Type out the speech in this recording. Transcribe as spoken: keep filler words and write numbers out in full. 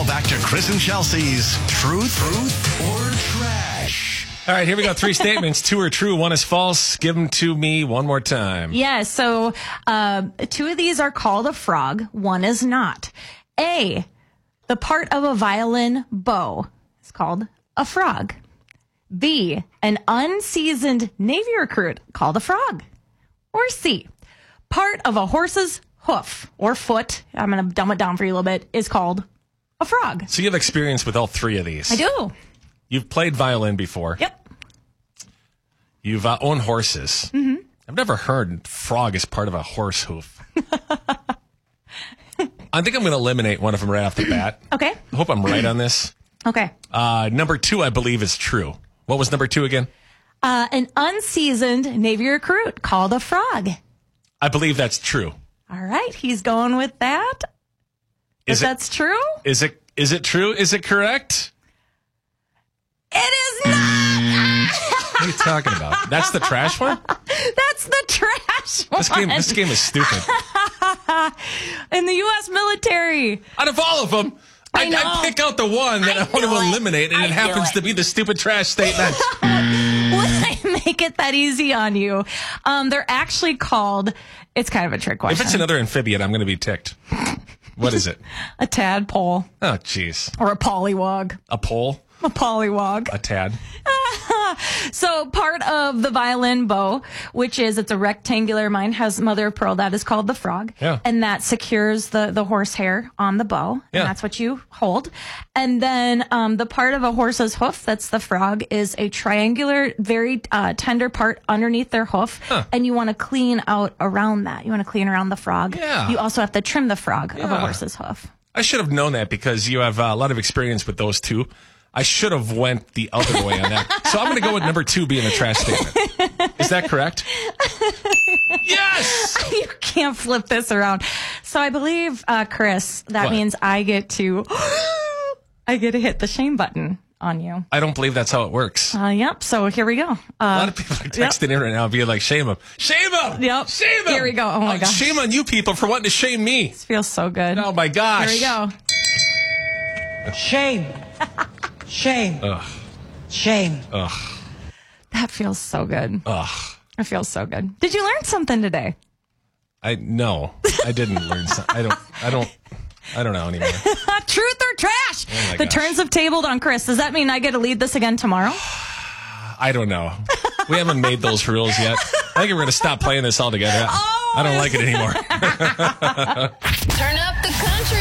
Now back to Chris and Chelsea's Truth, Truth or Trash. All right, here we go. Three statements. Two are true. One is false. Give them to me one more time. Yeah, so uh, two of these are called a frog. One is not. A, the part of a violin bow is called a frog. B, an unseasoned Navy recruit called a frog. Or C, part of a horse's hoof or foot, I'm going to dumb it down for you a little bit, is called a frog. So you have experience with all three of these. I do. You've played violin before. Yep. You've uh, owned horses. Mm-hmm. I've never heard frog is part of a horse hoof. I think I'm going to eliminate one of them right off the bat. Okay. I hope I'm right on this. Okay. Uh, number two, I believe, is true. What was number two again? Uh, an unseasoned Navy recruit called a frog. I believe that's true. All right. He's going with that. Is if it, that's true? Is it? Is it true? Is it correct? It is not. What are you talking about? That's the trash one? That's the trash one. This game, this game is stupid. In the U S military. Out of all of them, I I, know. I pick out the one that I, I want to knew it. eliminate, and I it happens knew to be the stupid trash statement. Would I make it that easy on you? Um, they're actually called, it's kind of a trick question. If it's another amphibian, I'm going to be ticked. What is it? A tadpole Oh, jeez. or a pollywog. A pole? A pollywog. A tad? So part of the violin bow, which is, it's a rectangular, mine has mother of pearl, that is called the frog. Yeah. And that secures the, the horse hair on the bow. And Yeah. that's what you hold. And then um, the part of a horse's hoof, that's the frog, is a triangular, very uh, tender part underneath their hoof. Huh. And you want to clean out around that. You want to clean around the frog. Yeah. You also have to trim the frog of a Yeah. horse's hoof. I should have known that because you have uh, a lot of experience with those two. I should have went the other way on that. So I'm going to go with number two being a trash statement. Is that correct? Yes! You can't flip this around. So I believe, uh, Chris, that What? means I get to, I get to hit the shame button on you. I don't believe that's how it works. Uh, yep. So here we go. Uh, A lot of people are texting in right now being like, shame him. Shame him! Yep. Shame him! Here we go. Oh, my Uh, gosh. Shame on you people for wanting to shame me. This feels so good. Oh, my gosh. Here we go. Shame. Shame. Ugh. Shame. Ugh. That feels so good. Ugh. It feels so good. Did you learn something today? I, no, I didn't learn something. I don't, I don't, I don't know anymore. Truth or trash? Oh my the gosh. turns have tabled on Chris. Does that mean I get to lead this again tomorrow? I don't know. We haven't made those rules yet. I think we're going to stop playing this altogether. Oh, I don't like it anymore. Turn up the country.